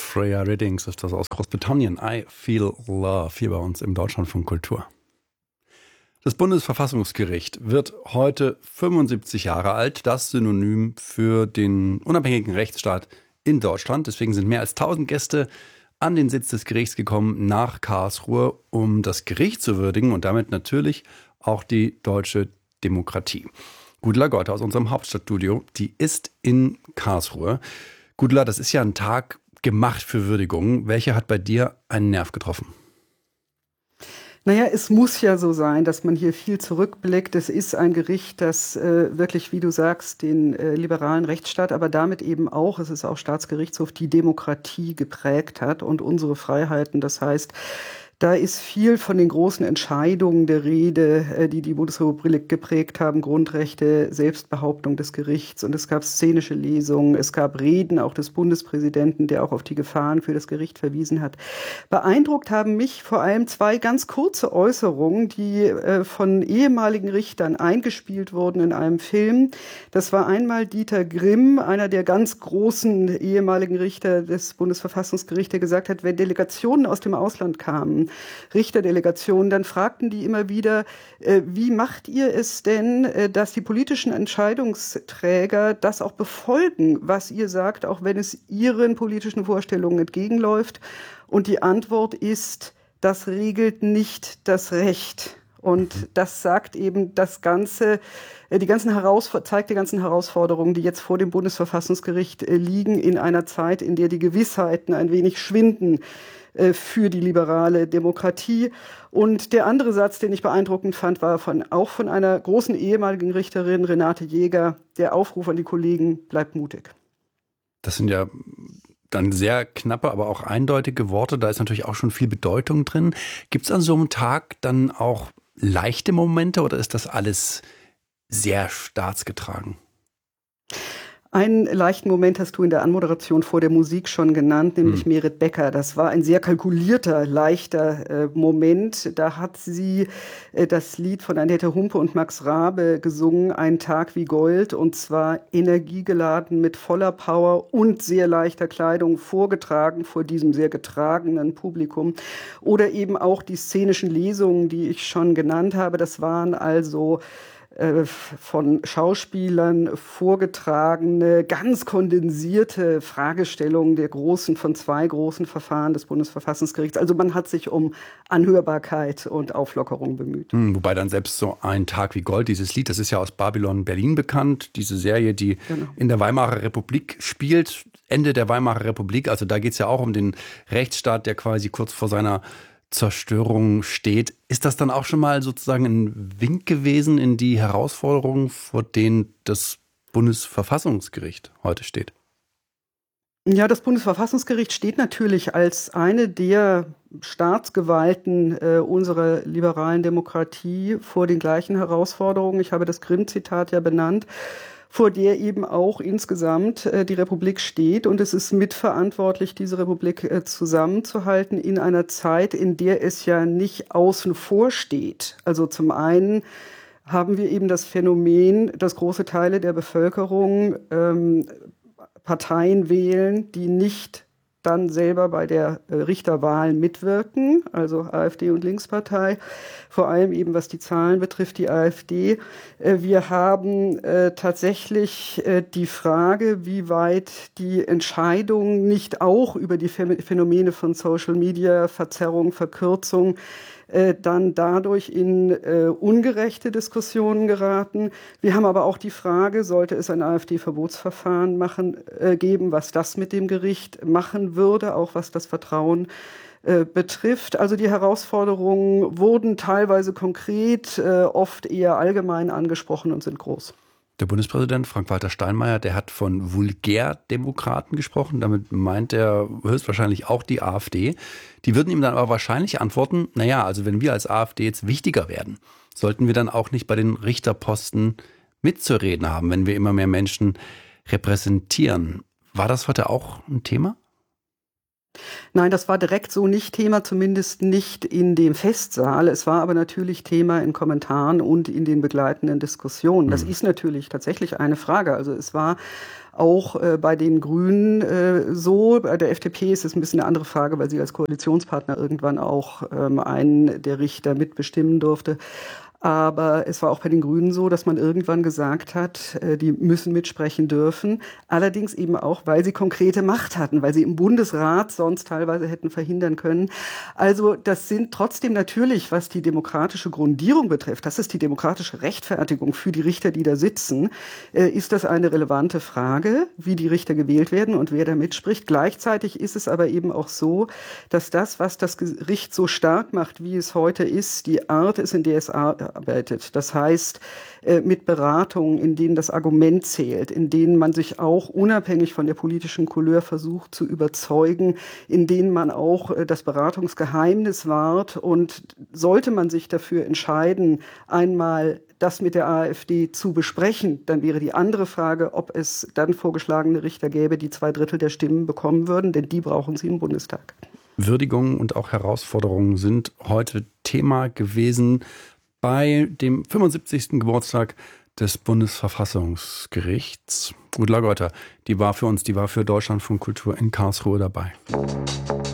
Freya Riddings ist das aus Großbritannien. I Feel Love, hier bei uns im Deutschlandfunk Kultur. Das Bundesverfassungsgericht wird heute 75 Jahre alt, das Synonym für den unabhängigen Rechtsstaat in Deutschland. Deswegen sind mehr als 1000 Gäste an den Sitz des Gerichts gekommen nach Karlsruhe, um das Gericht zu würdigen und damit natürlich auch die deutsche Demokratie. Gudula Gotte aus unserem Hauptstadtstudio, die ist in Karlsruhe. Gudula, das ist ja ein Tag gemacht für Würdigungen. Welche hat bei dir einen Nerv getroffen? Naja, es muss ja so sein, dass man hier viel zurückblickt. Es ist ein Gericht, das wirklich, wie du sagst, den liberalen Rechtsstaat, aber damit eben auch, es ist auch Staatsgerichtshof, die Demokratie geprägt hat und unsere Freiheiten. Das heißt, da ist viel von den großen Entscheidungen der Rede, die die Bundesrepublik geprägt haben, Grundrechte, Selbstbehauptung des Gerichts. Und es gab szenische Lesungen, es gab Reden auch des Bundespräsidenten, der auch auf die Gefahren für das Gericht verwiesen hat. Beeindruckt haben mich vor allem zwei ganz kurze Äußerungen, die von ehemaligen Richtern eingespielt wurden in einem Film. Das war einmal Dieter Grimm, einer der ganz großen ehemaligen Richter des Bundesverfassungsgerichts, der gesagt hat, wenn Delegationen aus dem Ausland kamen, Richterdelegationen, dann fragten die immer wieder, wie macht ihr es denn, dass die politischen Entscheidungsträger das auch befolgen, was ihr sagt, auch wenn es ihren politischen Vorstellungen entgegenläuft? Und die Antwort ist, das regelt nicht das Recht. Und das sagt eben das Ganze, zeigt die ganzen Herausforderungen, die jetzt vor dem Bundesverfassungsgericht liegen, in einer Zeit, in der die Gewissheiten ein wenig schwinden für die liberale Demokratie. Und der andere Satz, den ich beeindruckend fand, war auch von einer großen ehemaligen Richterin, Renate Jäger, der Aufruf an die Kollegen, bleibt mutig. Das sind ja dann sehr knappe, aber auch eindeutige Worte. Da ist natürlich auch schon viel Bedeutung drin. Gibt es an so einem Tag dann auch leichte Momente oder ist das alles sehr staatsgetragen? Einen leichten Moment hast du in der Anmoderation vor der Musik schon genannt, nämlich Merit Becker. Das war ein sehr kalkulierter, leichter Moment. Da hat sie das Lied von Annette Humpe und Max Rabe gesungen, Ein Tag wie Gold, und zwar energiegeladen mit voller Power und sehr leichter Kleidung vorgetragen vor diesem sehr getragenen Publikum. Oder eben auch die szenischen Lesungen, die ich schon genannt habe. Das waren also von Schauspielern vorgetragene, ganz kondensierte Fragestellungen von zwei großen Verfahren des Bundesverfassungsgerichts. Also man hat sich um Anhörbarkeit und Auflockerung bemüht. Wobei dann selbst so Ein Tag wie Gold, dieses Lied, das ist ja aus Babylon Berlin bekannt, diese Serie, die in der Weimarer Republik spielt, Ende der Weimarer Republik. Also da geht es ja auch um den Rechtsstaat, der quasi kurz vor seiner Zerstörung steht. Ist das dann auch schon mal sozusagen ein Wink gewesen in die Herausforderungen, vor denen das Bundesverfassungsgericht heute steht? Ja, das Bundesverfassungsgericht steht natürlich als eine der Staatsgewalten unserer liberalen Demokratie vor den gleichen Herausforderungen. Ich habe das Grimm-Zitat ja benannt, vor der eben auch insgesamt die Republik steht. Und es ist mitverantwortlich, diese Republik zusammenzuhalten in einer Zeit, in der es ja nicht außen vor steht. Also zum einen haben wir eben das Phänomen, dass große Teile der Bevölkerung Parteien wählen, die nicht dann selber bei der Richterwahl mitwirken, also AfD und Linkspartei, vor allem eben was die Zahlen betrifft, die AfD. Wir haben tatsächlich die Frage, wie weit die Entscheidungen nicht auch über die Phänomene von Social Media, Verzerrung, Verkürzung, dann dadurch in ungerechte Diskussionen geraten. Wir haben aber auch die Frage, sollte es ein AfD-Verbotsverfahren geben, was das mit dem Gericht machen würde, auch was das Vertrauen betrifft. Also die Herausforderungen wurden teilweise konkret, oft eher allgemein angesprochen und sind groß. Der Bundespräsident Frank-Walter Steinmeier, der hat von Vulgärdemokraten gesprochen. Damit meint er höchstwahrscheinlich auch die AfD. Die würden ihm dann aber wahrscheinlich antworten, naja, also wenn wir als AfD jetzt wichtiger werden, sollten wir dann auch nicht bei den Richterposten mitzureden haben, wenn wir immer mehr Menschen repräsentieren. War das heute auch ein Thema? Nein, das war direkt so nicht Thema, zumindest nicht in dem Festsaal. Es war aber natürlich Thema in Kommentaren und in den begleitenden Diskussionen. Das ist natürlich tatsächlich eine Frage. Also es war auch bei den Grünen so. Bei der FDP ist es ein bisschen eine andere Frage, weil sie als Koalitionspartner irgendwann auch einen der Richter mitbestimmen durfte. Aber es war auch bei den Grünen so, dass man irgendwann gesagt hat, die müssen mitsprechen dürfen. Allerdings eben auch, weil sie konkrete Macht hatten, weil sie im Bundesrat sonst teilweise hätten verhindern können. Also das sind trotzdem natürlich, was die demokratische Grundierung betrifft, das ist die demokratische Rechtfertigung für die Richter, die da sitzen, ist das eine relevante Frage, wie die Richter gewählt werden und wer da mitspricht. Gleichzeitig ist es aber eben auch so, dass das, was das Gericht so stark macht, wie es heute ist, die Art ist, in der es arbeitet. Das heißt, mit Beratungen, in denen das Argument zählt, in denen man sich auch unabhängig von der politischen Couleur versucht zu überzeugen, in denen man auch das Beratungsgeheimnis wahrt. Und sollte man sich dafür entscheiden, einmal das mit der AfD zu besprechen, dann wäre die andere Frage, ob es dann vorgeschlagene Richter gäbe, die 2/3 der Stimmen bekommen würden, denn die brauchen sie im Bundestag. Würdigungen und auch Herausforderungen sind heute Thema gewesen bei dem 75. Geburtstag des Bundesverfassungsgerichts. Ursula Geuter, die war für Deutschlandfunk Kultur in Karlsruhe dabei.